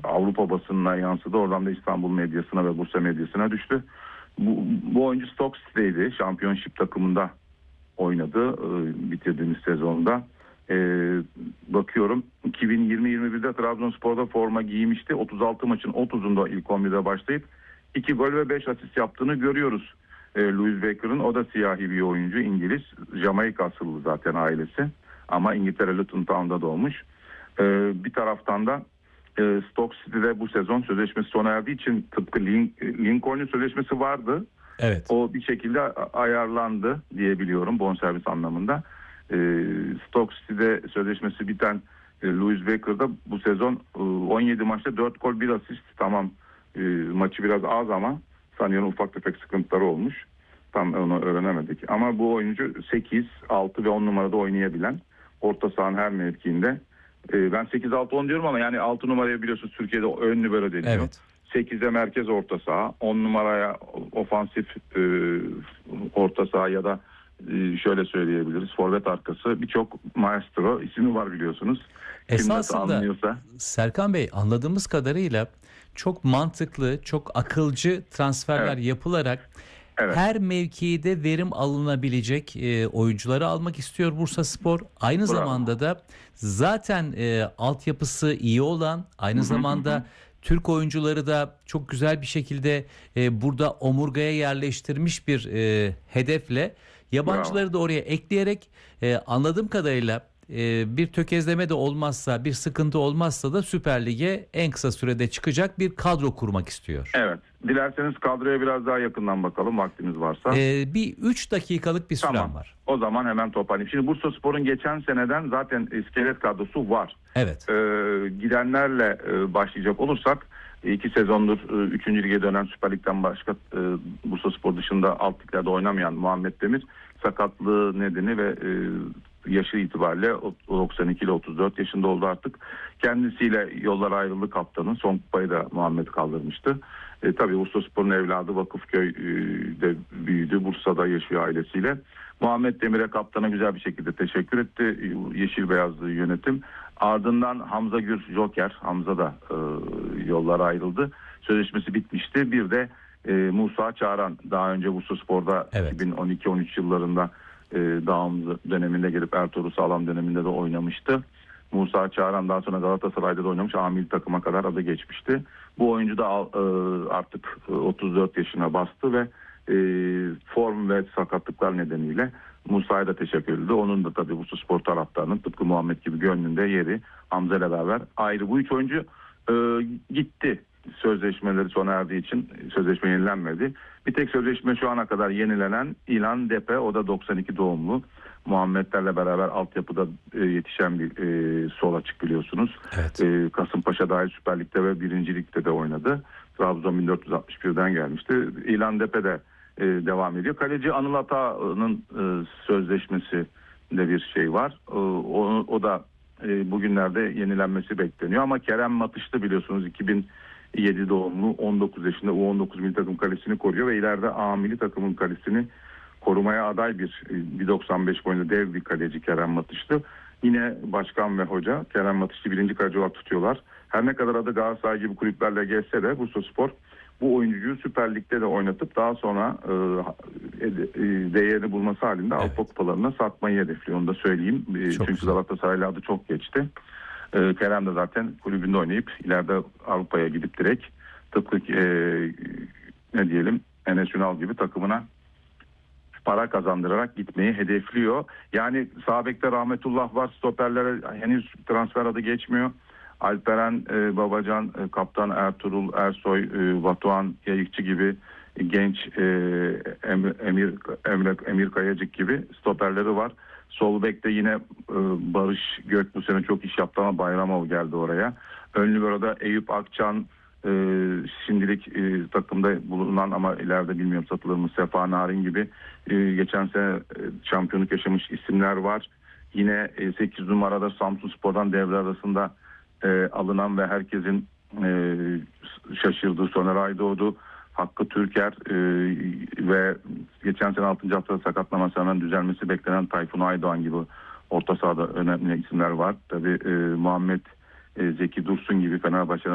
Avrupa basınına yansıdı. Oradan da İstanbul medyasına ve Bursa medyasına düştü. Bu oyuncu Stoke City'deydi. Championship takımında oynadı bitirdiğimiz sezonda. Bakıyorum 2020-21'de Trabzonspor'da forma giymişti. 36 maçın 30'unda ilk 11'de başlayıp 2 gol ve 5 asist yaptığını görüyoruz. Louis Baker'ın, o da siyahi bir oyuncu, İngiliz. Jamaika asıllı zaten ailesi. Ama İngiltere Luton Town'da doğmuş. Bir taraftan da Stoke City'de bu sezon sözleşmesi sona erdiği için tıpkı Lincoln'un sözleşmesi vardı. Evet. O bir şekilde ayarlandı diyebiliyorum bonservis anlamında. Stoke City'de sözleşmesi biten Louis Baker'da bu sezon 17 maçta 4 gol 1 asist. Tamam, maçı biraz az ama sanıyorum ufak tefek sıkıntıları olmuş. Tam onu öğrenemedik. Ama bu oyuncu 8, 6 ve 10 numarada oynayabilen, orta sahanın her mevkiinde. Ben 8-6-10 diyorum ama yani 6 numaraya biliyorsunuz Türkiye'de ön libero deniyor. Evet. 8'e merkez orta saha, 10 numaraya ofansif orta saha ya da şöyle söyleyebiliriz, forvet arkası. Birçok maestro ismi var biliyorsunuz. Esasında Serkan Bey, anladığımız kadarıyla çok mantıklı, çok akılcı transferler yapılarak her mevkide verim alınabilecek oyuncuları almak istiyor Bursaspor. Aynı zamanda da zaten altyapısı iyi olan, aynı zamanda Türk oyuncuları da çok güzel bir şekilde burada omurgaya yerleştirmiş bir hedefle yabancıları da oraya ekleyerek anladığım kadarıyla bir tökezleme de olmazsa, bir sıkıntı olmazsa da Süper Lig'e en kısa sürede çıkacak bir kadro kurmak istiyor. Evet. Dilerseniz kadroya biraz daha yakından bakalım vaktimiz varsa. Bir 3 dakikalık bir sürem var. O zaman hemen toparlayayım. Şimdi Bursaspor'un geçen seneden zaten iskelet kadrosu var. Evet. Gidenlerle başlayacak olursak 2 sezondur 3. lige dönen, Süper Lig'den başka Bursaspor dışında alt liglerde oynamayan Muhammed Demir sakatlığı nedeni ve yaşı itibariyle 92 ile 34 yaşında oldu artık. Kendisiyle yollar ayrıldı kaptanın. Son kupayı da Muhammed kaldırmıştı. Tabii Bursaspor'un evladı, Vakıfköy'de büyüdü. Bursa'da yaşıyor ailesiyle. Muhammed Demir'e, kaptana güzel bir şekilde teşekkür etti yeşil beyazlı yönetim. Ardından Hamza Gür Joker, Hamza da yollara ayrıldı. Sözleşmesi bitmişti. Bir de Musa Çağran, daha önce Bursaspor'da 2012-13 yıllarında Dağımız döneminde gelip Ertuğrul Sağlam döneminde de oynamıştı. Musa Çağran daha sonra Galatasaray'da da oynamış. A milli takıma kadar adı geçmişti. Bu oyuncu da artık 34 yaşına bastı ve form ve sakatlıklar nedeniyle Musa'ya da teşekkür edildi. Onun da tabii Bursaspor taraftarının tıpkı Muhammed gibi gönlünde yeri Hamza ile beraber ayrı. Bu 3 oyuncu gitti. Sözleşmeleri sona erdiği için sözleşme yenilenmedi. Bir tek sözleşme şu ana kadar yenilenen İlan Depe, o da 92 doğumlu. Muhammedlerle beraber altyapıda yetişen bir sol açık biliyorsunuz. Evet. Kasımpaşa dahil Süper Lig'de ve 1. Lig'de de oynadı. Trabzon 1461'den gelmişti. İlan Depe de devam ediyor. Kaleci Anıl Ata'nın sözleşmesi de bir şey var. O da bugünlerde yenilenmesi bekleniyor. Ama Kerem Matışlı biliyorsunuz 2007 doğumlu, 19 yaşında U19 milli takım kalesini koruyor ve ileride A milli takımın kalesini korumaya aday bir 1.95 boyunda dev bir kaleci Kerem Matışlı. Yine başkan ve hoca Kerem Matışlı 1. kaleci olarak tutuyorlar. Her ne kadar adı Galatasaray gibi kulüplerle geçse de Bursaspor bu oyuncuyu Süper Lig'de de oynatıp daha sonra değerini bulması halinde Avrupa kupalarına satmayı hedefliyor. Onu da söyleyeyim. Çünkü Galatasaray'la adı çok geçti. Kerem de zaten kulübünde oynayıp ileride Avrupa'ya gidip direkt tıpkı ne diyelim Enes Ünal gibi takımına para kazandırarak gitmeyi hedefliyor. Yani sağ bekte Rahmetullah var. Stoperlere henüz transfer adı geçmiyor. Alperen Babacan, kaptan Ertuğrul Ersoy, Batuhan Yayıkçı gibi genç Emir Kayacık gibi stoperleri var. Sol bekte yine Barış Gök bu sene çok iş yaptı ama Bayramov geldi oraya. Ön libero'da Eyüp Akçan, şimdilik takımda bulunan ama ileride bilmiyorum satılır mı, Sefa Narin gibi geçen sene şampiyonluk yaşamış isimler var. Yine 8 numarada Samsunspor'dan devre arasında alınan ve herkesin şaşırdığı Soner Aydoğdu, Hakkı Türker ve geçen sene 6. haftada sakatlaması hemen düzelmesi beklenen Tayfun Aydoğan gibi orta sahada önemli isimler var. Tabii Muhammed Zeki Dursun gibi Fenerbahçe'den